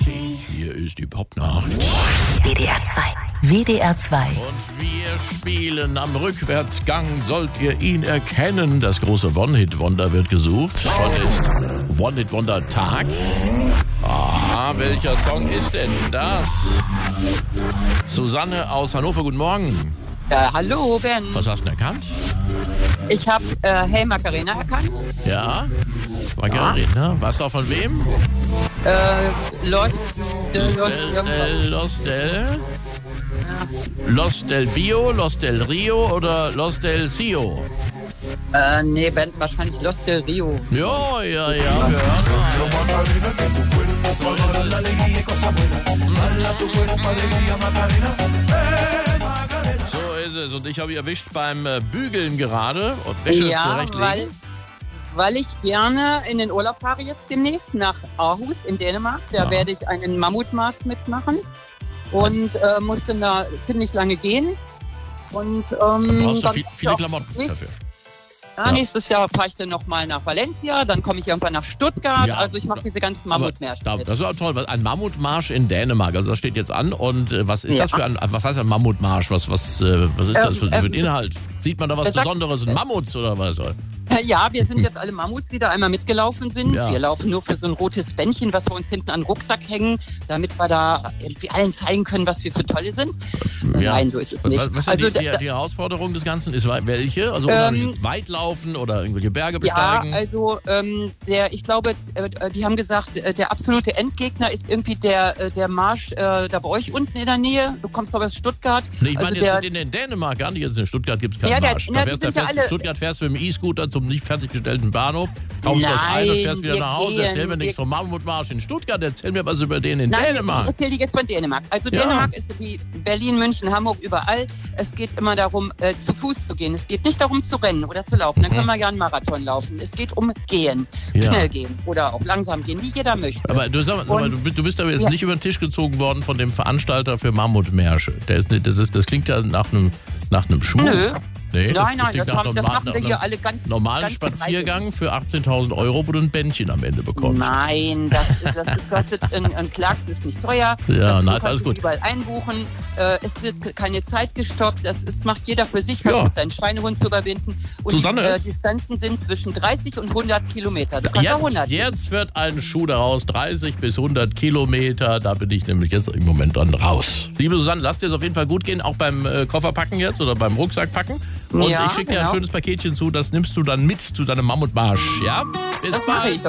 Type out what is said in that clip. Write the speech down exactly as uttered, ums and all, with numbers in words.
Party. Hier ist die Popnacht. W D R zwei. W D R zwei. Und wir spielen am Rückwärtsgang. Sollt ihr ihn erkennen? Das große One-Hit-Wonder wird gesucht. Heute ist One-Hit-Wonder-Tag. Ah, welcher Song ist denn das? Susanne aus Hannover, guten Morgen. Ja, hallo Ben. Was hast du denn erkannt? Ich habe äh, Hey Macarena erkannt. Ja, Macarena. Was auch von wem? Äh, Los, de, Los, Del, del, Los del... Los del Bio, Los del Rio oder Los del Cio? Äh, nee, Ben, wahrscheinlich Los del Rio. Ja, ja, ja, wir hören mal. So ist es. Und ich habe ihn erwischt beim äh, Bügeln gerade und Wäsche Ja, zurechtlegen. weil, weil ich gerne in den Urlaub fahre jetzt demnächst nach Aarhus in Dänemark. Da Ja. werde ich einen Mammutmarsch mitmachen und äh, muss dann da ziemlich lange gehen. Und ähm, Da brauchst du dann viel, komm ich viele auch Klamotten nächst- dafür. Ja, Ja. Nächstes Jahr fahre ich dann nochmal nach Valencia, dann komme ich irgendwann nach Stuttgart. Ja, also ich mache diese ganzen Aber Mammutmärsche da, mit. das ist auch toll. Ein Mammutmarsch in Dänemark. Also das steht jetzt an. Und äh, was ist Ja. das für ein, was heißt ein Mammutmarsch? Was, was, äh, was ist Ähm, das für, für ein ähm, Inhalt? Sieht man da was er sagt- Besonderes? Ein Mammuts oder was? Ja, wir sind jetzt alle Mammuts, die da einmal mitgelaufen sind. Ja. Wir laufen nur für so ein rotes Bändchen, was wir uns hinten an den Rucksack hängen, damit wir da irgendwie allen zeigen können, was wir für Tolle sind. Ja. Nein, so ist es nicht. Was, was ist also, die, die, da- die Herausforderung des Ganzen? Ist welche? Also Ähm, unheimlich weit laufen oder irgendwelche Berge ja, besteigen? also ähm, der, ich glaube, äh, die haben gesagt, äh, der absolute Endgegner ist irgendwie der, äh, der Marsch äh, da bei euch unten in der Nähe. Du kommst doch aus Stuttgart. Nee, ich meine, also jetzt der, in, in Dänemark gar nicht. Jetzt in Stuttgart gibt es keinen Ja, der- Marsch. na, Da die fährst, da sind ja fährst, alle- in Stuttgart fährst du mit dem E-Scooter zum nicht fertiggestellten Bahnhof, kaufst das Nein, ein und fährst wieder wir nach Hause. gehen- Erzähl mir nichts wir- vom Mammutmarsch in Stuttgart. Erzähl mir was über den in Nein, ich Dänemark. erzähle dir jetzt von Dänemark. Also Ja. Dänemark ist wie Berlin, München, Hamburg, überall. Es geht immer darum, äh, zu Fuß zu gehen. Es geht nicht darum, zu rennen oder zu laufen. Dann können wir ja einen Marathon laufen. Es geht um Gehen. Ja. Schnell gehen oder auch langsam gehen, wie jeder möchte. Aber du, sag, mal, sag mal, Und- du, bist- du bist aber jetzt Ja. nicht über den Tisch gezogen worden von dem Veranstalter für Mammutmärsche. Der ist nicht, das, ist, das klingt ja nach einem, nach einem Schmuck. Nö. Nee, nein, nein, klingt das, nach haben, das normal- machen wir nach hier einem alle ganz normalen ganz Spaziergang für achtzehntausend Euro, wo du ein Bändchen am Ende bekommst. Nein, das, das, das kostet ein, ein Clark, ist nicht teuer. Ja, das, na, du ist alles kannst gut. es überall einbuchen. Äh, es wird keine Zeit gestoppt. Das ist, macht jeder für sich, Ja. versucht seinen Schweinehund zu überwinden. Und Susanne? die äh, Distanzen sind zwischen dreißig und hundert Kilometer. Du kannst auch Jetzt, hundert. jetzt wird ein Schuh daraus, dreißig bis hundert Kilometer. Da bin ich nämlich jetzt im Moment dann raus. Liebe Susanne, lass dir es auf jeden Fall gut gehen, auch beim äh, Kofferpacken jetzt oder beim Rucksackpacken. Und Ja, ich schicke dir ein genau. schönes Paketchen zu, das nimmst du dann mit zu deinem Mammutmarsch. Ja? Bis Das mache bald. ich doch.